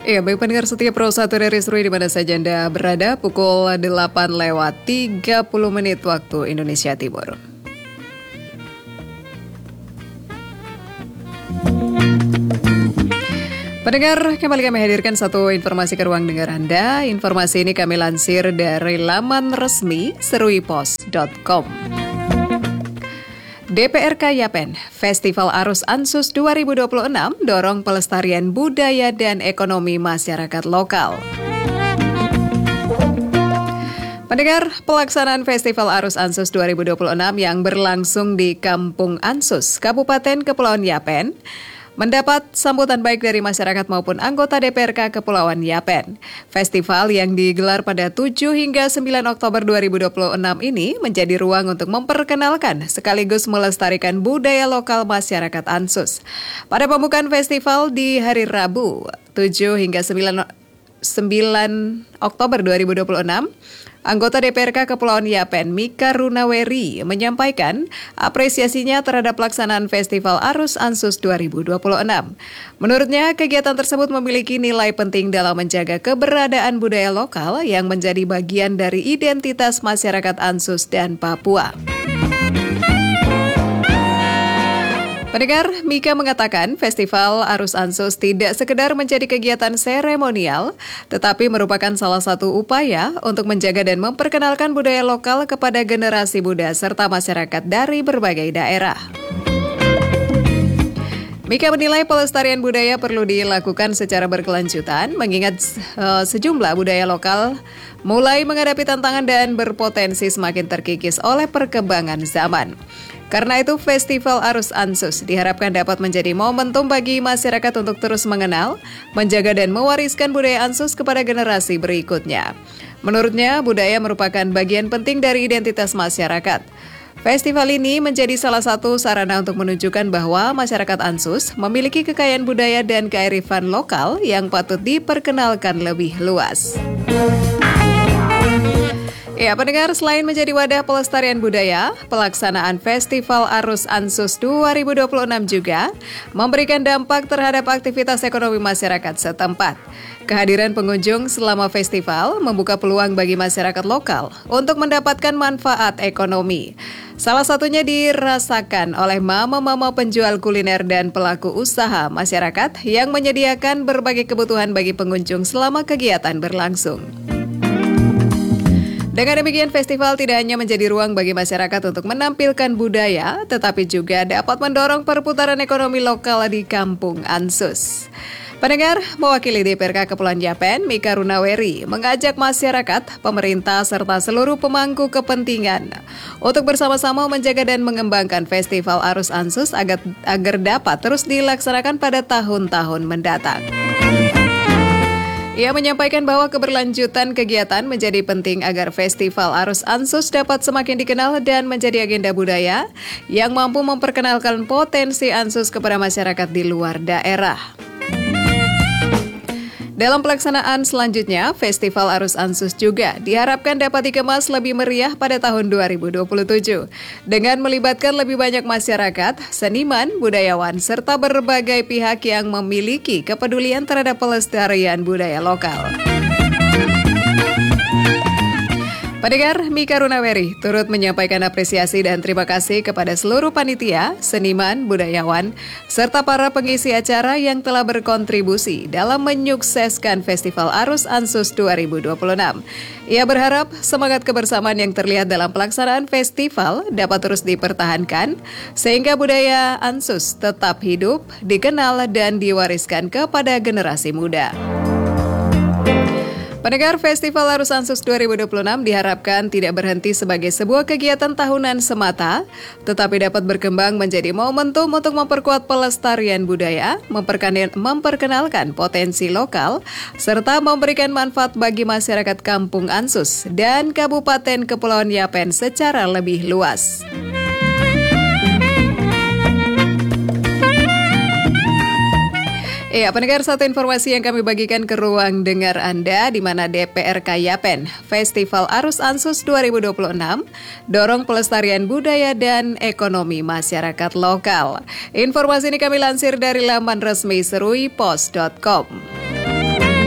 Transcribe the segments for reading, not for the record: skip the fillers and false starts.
Ya, baik pendengar setia Pro 1 dari Seru di mana saja Anda berada, pukul 8:30 waktu Indonesia Timur. Pendengar, kembali kami hadirkan satu informasi ke ruang dengar Anda. Informasi ini kami lansir dari laman resmi seruipos.com. DPRK Yapen, Festival Arus Ansus 2026 dorong pelestarian budaya dan ekonomi masyarakat lokal. Pendengar, pelaksanaan Festival Arus Ansus 2026 yang berlangsung di Kampung Ansus, Kabupaten Kepulauan Yapen, mendapat sambutan baik dari masyarakat maupun anggota DPRK Kepulauan Yapen. Festival yang digelar pada 7 hingga 9 Oktober 2026 ini menjadi ruang untuk memperkenalkan sekaligus melestarikan budaya lokal masyarakat Ansus. Pada pembukaan festival di hari Rabu 7 hingga 9 Oktober 2026, anggota DPRK Kepulauan Yapen, Mika Runaweri, menyampaikan apresiasinya terhadap pelaksanaan Festival Arus Ansus 2026. Menurutnya, kegiatan tersebut memiliki nilai penting dalam menjaga keberadaan budaya lokal yang menjadi bagian dari identitas masyarakat Ansus dan Papua. Pendengar, Mika mengatakan Festival Arus Ansus tidak sekedar menjadi kegiatan seremonial, tetapi merupakan salah satu upaya untuk menjaga dan memperkenalkan budaya lokal kepada generasi muda serta masyarakat dari berbagai daerah. Mika menilai pelestarian budaya perlu dilakukan secara berkelanjutan, mengingat sejumlah budaya lokal mulai menghadapi tantangan dan berpotensi semakin terkikis oleh perkembangan zaman. Karena itu, Festival Arus Ansus diharapkan dapat menjadi momentum bagi masyarakat untuk terus mengenal, menjaga dan mewariskan budaya Ansus kepada generasi berikutnya. Menurutnya, budaya merupakan bagian penting dari identitas masyarakat. Festival ini menjadi salah satu sarana untuk menunjukkan bahwa masyarakat Ansus memiliki kekayaan budaya dan kearifan lokal yang patut diperkenalkan lebih luas. Ya, pendengar, selain menjadi wadah pelestarian budaya, pelaksanaan Festival Arus Ansus 2026 juga memberikan dampak terhadap aktivitas ekonomi masyarakat setempat. Kehadiran pengunjung selama festival membuka peluang bagi masyarakat lokal untuk mendapatkan manfaat ekonomi. Salah satunya dirasakan oleh mama-mama penjual kuliner dan pelaku usaha masyarakat yang menyediakan berbagai kebutuhan bagi pengunjung selama kegiatan berlangsung. Dengan demikian, festival tidak hanya menjadi ruang bagi masyarakat untuk menampilkan budaya, tetapi juga dapat mendorong perputaran ekonomi lokal di Kampung Ansus. Pendengar, mewakili DPRK Kepulauan Yapen, Mika Runaweri mengajak masyarakat, pemerintah, serta seluruh pemangku kepentingan untuk bersama-sama menjaga dan mengembangkan Festival Arus Ansus agar dapat terus dilaksanakan pada tahun-tahun mendatang. Ia menyampaikan bahwa keberlanjutan kegiatan menjadi penting agar Festival Arus Ansus dapat semakin dikenal dan menjadi agenda budaya yang mampu memperkenalkan potensi Ansus kepada masyarakat di luar daerah. Dalam pelaksanaan selanjutnya, Festival Arus Ansus juga diharapkan dapat dikemas lebih meriah pada tahun 2027 dengan melibatkan lebih banyak masyarakat, seniman, budayawan, serta berbagai pihak yang memiliki kepedulian terhadap pelestarian budaya lokal. Pendengar, Mika Runaweri turut menyampaikan apresiasi dan terima kasih kepada seluruh panitia, seniman, budayawan, serta para pengisi acara yang telah berkontribusi dalam menyukseskan Festival Arus Ansus 2026. Ia berharap semangat kebersamaan yang terlihat dalam pelaksanaan festival dapat terus dipertahankan, sehingga budaya Ansus tetap hidup, dikenal, dan diwariskan kepada generasi muda. Pendengar, Festival Arus Ansus 2026 diharapkan tidak berhenti sebagai sebuah kegiatan tahunan semata, tetapi dapat berkembang menjadi momentum untuk memperkuat pelestarian budaya, memperkenalkan potensi lokal, serta memberikan manfaat bagi masyarakat Kampung Ansus dan Kabupaten Kepulauan Yapen secara lebih luas. Ya, pendengar, satu informasi yang kami bagikan ke ruang dengar Anda, di mana DPRK Yapen, Festival Arus Ansus 2026, dorong pelestarian budaya dan ekonomi masyarakat lokal. Informasi ini kami lansir dari laman resmi seruipos.com.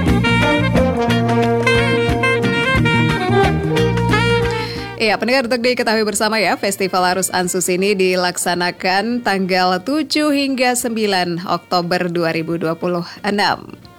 Iya, pendengar, untuk diketahui bersama ya, Festival Arus Ansus ini dilaksanakan tanggal 7 hingga 9 Oktober 2026.